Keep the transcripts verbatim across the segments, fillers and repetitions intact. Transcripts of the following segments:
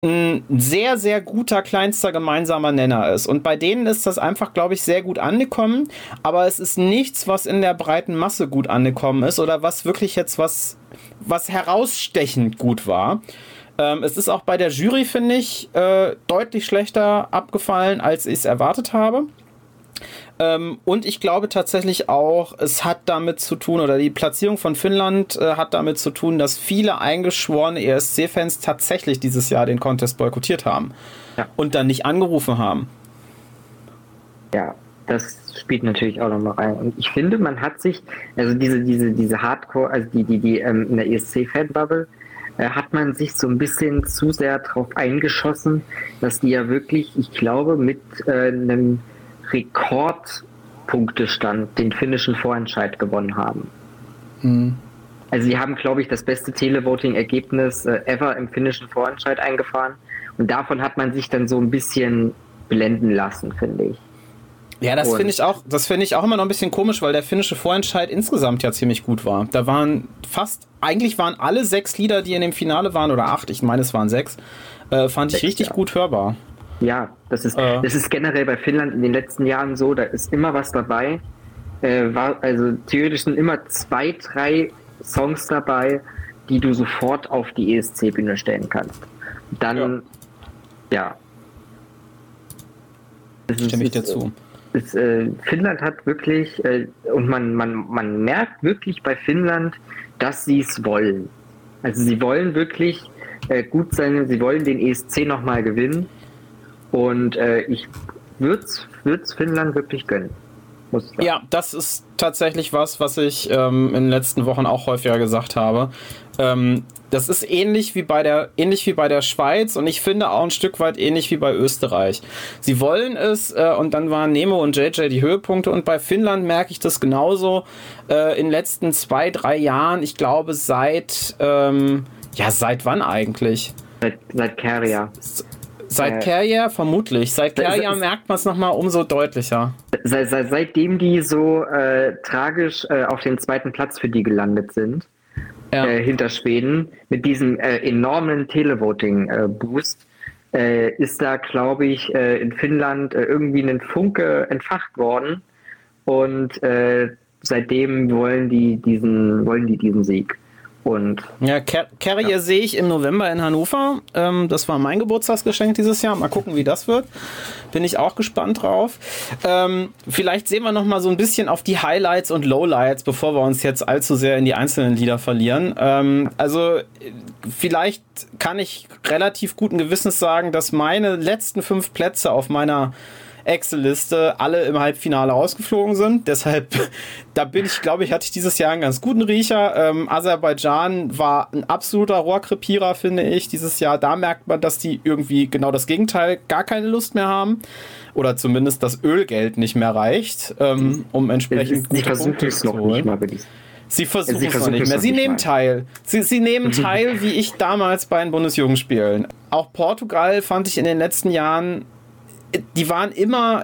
ein sehr, sehr guter kleinster gemeinsamer Nenner ist. Und bei denen ist das einfach, glaube ich, sehr gut angekommen. Aber es ist nichts, was in der breiten Masse gut angekommen ist oder was wirklich jetzt was, was herausstechend gut war. Ähm, es ist auch bei der Jury, finde ich, äh, deutlich schlechter abgefallen, als ich es erwartet habe. Ähm, und ich glaube tatsächlich auch, es hat damit zu tun, oder die Platzierung von Finnland äh, hat damit zu tun, dass viele eingeschworene E S C-Fans tatsächlich dieses Jahr den Contest boykottiert haben. Ja. Und dann nicht angerufen haben. Ja, das spielt natürlich auch noch mal rein. Und ich finde, man hat sich, also diese, diese, diese Hardcore, also die, die, die ähm, in der E S C-Fan-Bubble, äh, hat man sich so ein bisschen zu sehr drauf eingeschossen, dass die ja wirklich, ich glaube, mit äh, einem Rekordpunktestand den finnischen Vorentscheid gewonnen haben. Mhm. Also sie haben, glaube ich, das beste Televoting-Ergebnis äh, ever im finnischen Vorentscheid eingefahren und davon hat man sich dann so ein bisschen blenden lassen, finde ich. Ja, das finde ich auch, das finde ich auch immer noch ein bisschen komisch, weil der finnische Vorentscheid insgesamt ja ziemlich gut war. Da waren fast, eigentlich waren alle sechs Lieder, die in dem Finale waren, oder acht, ich meine es waren sechs, äh, fand ich richtig ja. gut hörbar. Ja, das ist, äh. das ist generell bei Finnland in den letzten Jahren so, da ist immer was dabei. Äh, war, also theoretisch sind immer zwei, drei Songs dabei, die du sofort auf die E S C-Bühne stellen kannst. Dann, ja. ja. Stimme ich dir zu. Ist, äh, Finnland hat wirklich, äh, und man, man, man merkt wirklich bei Finnland, dass sie es wollen. Also sie wollen wirklich äh, gut sein, sie wollen den E S C nochmal gewinnen. Und äh, ich würde es Finnland wirklich gönnen. Muss ich sagen. Ja, das ist tatsächlich was, was ich ähm, in den letzten Wochen auch häufiger gesagt habe. Ähm, das ist ähnlich wie bei der ähnlich wie bei der Schweiz und ich finde auch ein Stück weit ähnlich wie bei Österreich. Sie wollen es äh, und dann waren Nemo und J J die Höhepunkte und bei Finnland merke ich das genauso äh, in den letzten zwei, drei Jahren. Ich glaube seit ähm, ja seit wann eigentlich? Seit, seit Kärja. Seit Kärja vermutlich. Seit Kärja merkt man es nochmal umso deutlicher. Seit, seit, seitdem die so äh, tragisch äh, auf den zweiten Platz für die gelandet sind, ja. äh, hinter Schweden, mit diesem äh, enormen Televoting-Boost, äh, ist da, glaube ich, äh, in Finnland äh, irgendwie ein Funke entfacht worden. Und äh, seitdem wollen die diesen, wollen die diesen Sieg. Und ja, Kärja ja. sehe ich im November in Hannover. Ähm, das war mein Geburtstagsgeschenk dieses Jahr. Mal gucken, wie das wird. Bin ich auch gespannt drauf. Ähm, vielleicht sehen wir noch mal so ein bisschen auf die Highlights und Lowlights, bevor wir uns jetzt allzu sehr in die einzelnen Lieder verlieren. Ähm, also vielleicht kann ich relativ guten Gewissens sagen, dass meine letzten fünf Plätze auf meiner Excel-Liste alle im Halbfinale rausgeflogen sind. Deshalb, da bin ich, glaube ich, hatte ich dieses Jahr einen ganz guten Riecher. Ähm, Aserbaidschan war ein absoluter Rohrkrepierer, finde ich, dieses Jahr. Da merkt man, dass die irgendwie genau das Gegenteil, gar keine Lust mehr haben. Oder zumindest das Ölgeld nicht mehr reicht, ähm, um entsprechend gute Punkte zu holen. Sie versuchen es noch nicht mehr. Sie nehmen teil. Sie, sie nehmen teil, wie ich damals bei den Bundesjugendspielen. Auch Portugal fand ich in den letzten Jahren, die waren immer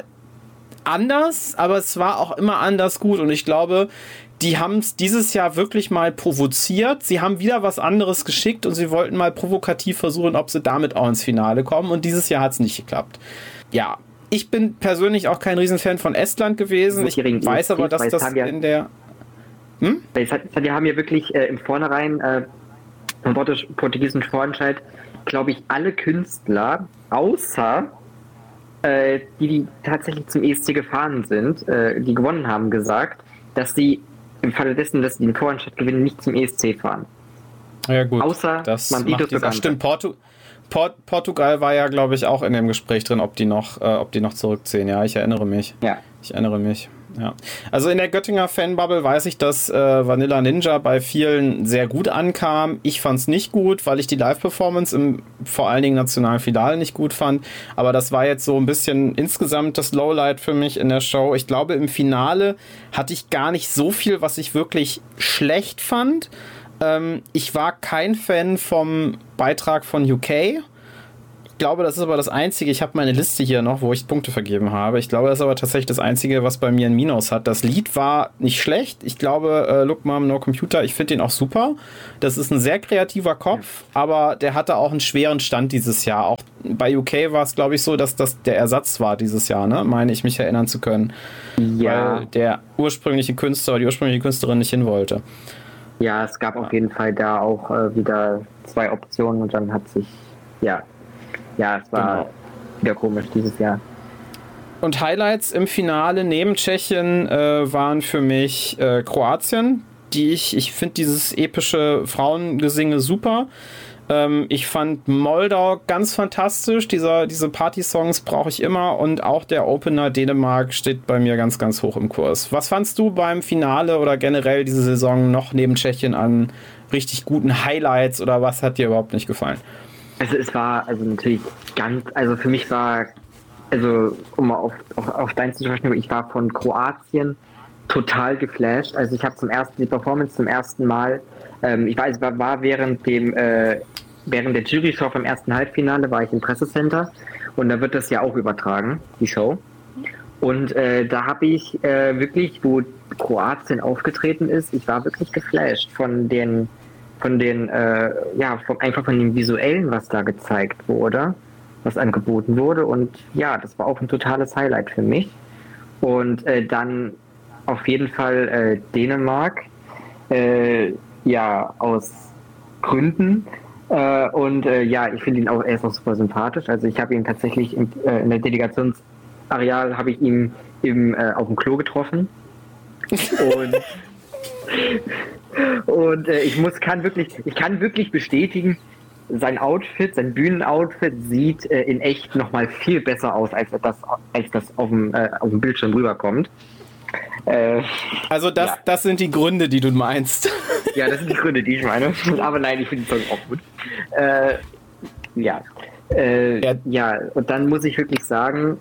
anders, aber es war auch immer anders gut. Und ich glaube, die haben es dieses Jahr wirklich mal provoziert. Sie haben wieder was anderes geschickt und sie wollten mal provokativ versuchen, ob sie damit auch ins Finale kommen. Und dieses Jahr hat es nicht geklappt. Ja, ich bin persönlich auch kein Riesenfan von Estland gewesen. Ich weiß aber, dass das in der... Hm? Wir haben ja wirklich äh, im Vornherein äh, im portugiesischen Vorentscheid, glaube ich, alle Künstler, außer die, die tatsächlich zum E S C gefahren sind, äh, die gewonnen haben, gesagt, dass sie im Falle dessen, dass sie den Vorentscheid gewinnen, nicht zum E S C fahren. Ja gut, außer das man macht dieser, stimmt, Portu, Port, Portugal war ja, glaube ich, auch in dem Gespräch drin, ob die noch, äh, ob die noch zurückziehen. Ja, ich erinnere mich. Ja. Ich erinnere mich. Ja. Also in der Göttinger Fanbubble weiß ich, dass äh, Vanilla Ninja bei vielen sehr gut ankam. Ich fand es nicht gut, weil ich die Live-Performance im vor allen Dingen nationalen Finale nicht gut fand. Aber das war jetzt so ein bisschen insgesamt das Lowlight für mich in der Show. Ich glaube, im Finale hatte ich gar nicht so viel, was ich wirklich schlecht fand. Ähm, ich war kein Fan vom Beitrag von U K. glaube, das ist aber das Einzige, ich habe meine Liste hier noch, wo ich Punkte vergeben habe. Ich glaube, das ist aber tatsächlich das Einzige, was bei mir ein Minus hat. Das Lied war nicht schlecht. Ich glaube, äh, Look Mom, No Computer, ich finde den auch super. Das ist ein sehr kreativer Kopf, ja. aber der hatte auch einen schweren Stand dieses Jahr. Auch bei U K war es, glaube ich, so, dass das der Ersatz war dieses Jahr, ne? Meine ich mich erinnern zu können. Ja. Weil der ursprüngliche Künstler, die ursprüngliche Künstlerin nicht hin wollte. Ja, es gab auf jeden Fall da auch äh, wieder zwei Optionen und dann hat sich, ja, ja, es war genau. wieder komisch dieses Jahr. Und Highlights im Finale neben Tschechien äh, waren für mich äh, Kroatien, die ich, ich finde dieses epische Frauengesinge super. Ähm, ich fand Moldau ganz fantastisch, Dieser, diese Party-Songs brauche ich immer und auch der Opener Dänemark steht bei mir ganz, ganz hoch im Kurs. Was fandst du beim Finale oder generell diese Saison noch neben Tschechien an richtig guten Highlights oder was hat dir überhaupt nicht gefallen? Also es war also natürlich ganz, also für mich war, also um mal auf, auf, auf deins zu sprechen, ich war von Kroatien total geflasht. Also ich habe zum ersten, die Performance zum ersten Mal, ähm, ich weiß, war, war während dem, äh, während der Jury-Show vom ersten Halbfinale war ich im Pressecenter und da wird das ja auch übertragen, die Show. Und äh, da habe ich äh, wirklich, wo Kroatien aufgetreten ist, ich war wirklich geflasht von den von den, äh, ja, vom, einfach von dem Visuellen, was da gezeigt wurde, was angeboten wurde. Und ja, das war auch ein totales Highlight für mich. Und äh, dann auf jeden Fall äh, Dänemark, äh, ja, aus Gründen. Äh, und äh, ja, ich finde ihn auch, er ist auch super sympathisch. Also ich habe ihn tatsächlich im, äh, in der Delegationsareal, habe ich ihn im, äh, auf dem Klo getroffen. Und Und äh, ich muss, kann wirklich, ich kann wirklich bestätigen, sein Outfit, sein Bühnenoutfit sieht äh, in echt nochmal viel besser aus, als das, als das auf dem, äh, auf dem Bildschirm rüberkommt. Äh, also das, ja. das sind die Gründe, die du meinst. Ja, das sind die Gründe, die ich meine. Aber nein, ich finde die Song auch gut. Äh, ja. Äh, ja. Ja, und dann muss ich wirklich sagen,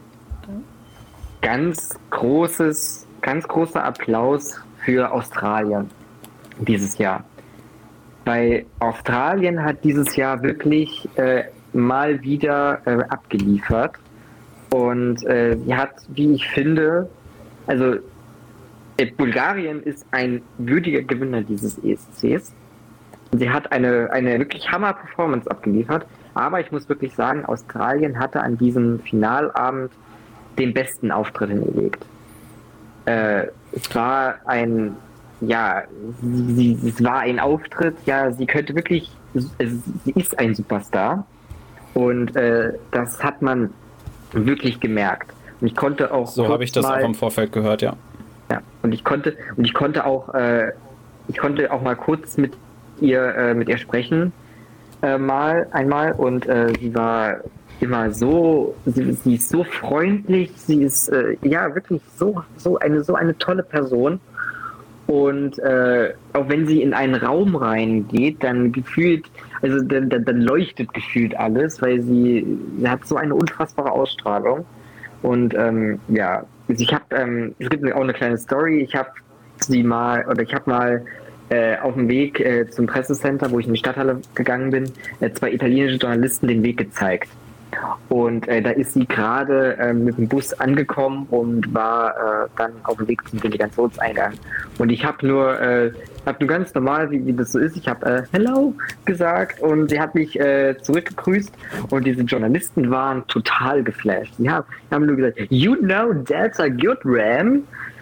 ganz großes, ganz großer Applaus für Australien dieses Jahr. Weil Australien hat dieses Jahr wirklich äh, mal wieder äh, abgeliefert und äh, sie hat, wie ich finde, also äh, Bulgarien ist ein würdiger Gewinner dieses E S Cs. Sie hat eine, eine wirklich Hammer-Performance abgeliefert, aber ich muss wirklich sagen, Australien hatte an diesem Finalabend den besten Auftritt hingelegt. Äh, es war ein Ja, sie, sie, es war ein Auftritt, ja, sie könnte wirklich, sie ist ein Superstar und äh, das hat man wirklich gemerkt. Und ich konnte auch so habe ich das mal, auch im Vorfeld gehört, ja. Ja, und ich konnte und ich konnte auch, äh, ich konnte auch mal kurz mit ihr, äh, mit ihr sprechen, äh, mal einmal und äh, sie war immer so, sie, sie ist so freundlich, sie ist äh, ja wirklich so, so eine, so eine tolle Person. Und äh, auch wenn sie in einen Raum reingeht, dann gefühlt, also dann, dann, dann leuchtet gefühlt alles, weil sie, sie hat so eine unfassbare Ausstrahlung. Und ähm, ja, also ich habe, ähm, es gibt auch eine kleine Story. Ich habe sie mal, oder ich habe mal äh, auf dem Weg äh, zum Pressecenter, wo ich in die Stadthalle gegangen bin, äh, zwei italienische Journalisten den Weg gezeigt. Und äh, da ist sie gerade äh, mit dem Bus angekommen und war äh, dann auf dem Weg zum Delegationseingang. Und ich habe nur, äh, hab nur ganz normal, wie, wie das so ist, ich habe äh, Hello gesagt und sie hat mich äh, zurückgegrüßt und diese Journalisten waren total geflasht. Sie haben, haben nur gesagt, you know that's a good ram.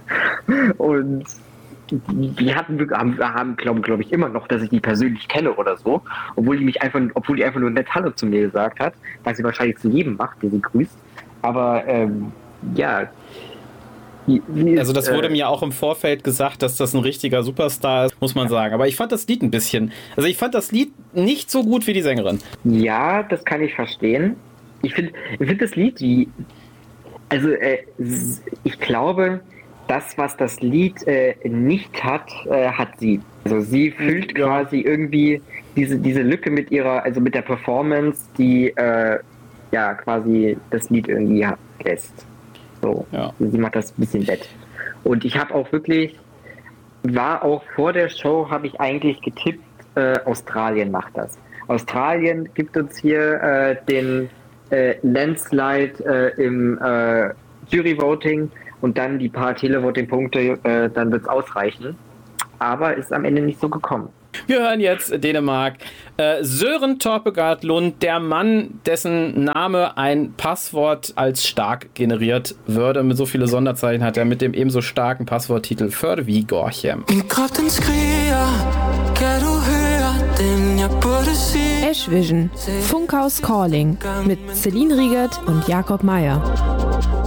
Und die hatten wirklich, haben, haben glaube glaub ich, immer noch, dass ich die persönlich kenne oder so, obwohl die mich einfach, obwohl die einfach nur nett Hallo zu mir gesagt hat, was sie wahrscheinlich zu jedem macht, der sie grüßt. Aber ähm, ja. Wie, wie also das ist, wurde äh, mir auch im Vorfeld gesagt, dass das ein richtiger Superstar ist, muss man sagen. Aber ich fand das Lied ein bisschen, also ich fand das Lied nicht so gut wie die Sängerin. Ja, das kann ich verstehen. Ich finde ich find das Lied, die, also äh, ich glaube, das, was das Lied äh, nicht hat, äh, hat sie. Also sie füllt ja. quasi irgendwie diese, diese Lücke mit ihrer, also mit der Performance, die äh, ja quasi das Lied irgendwie lässt. So. Ja. Sie macht das ein bisschen wett. Und ich habe auch wirklich, war auch vor der Show, habe ich eigentlich getippt, äh, Australien macht das. Australien gibt uns hier äh, den äh, Landslide äh, im äh, Jury-Voting und dann die paar Televoting-Punkte, äh, dann wird es ausreichen. Aber ist am Ende nicht so gekommen. Wir hören jetzt Dänemark. Äh, Søren Torpegaard Lund, der Mann, dessen Name ein Passwort als stark generiert würde. Mit so viele Sonderzeichen hat er mit dem ebenso starken Passworttitel Før vi går hjem. Ash Vision, Funkhaus Calling mit Celine Riegert und Jakob Meyer.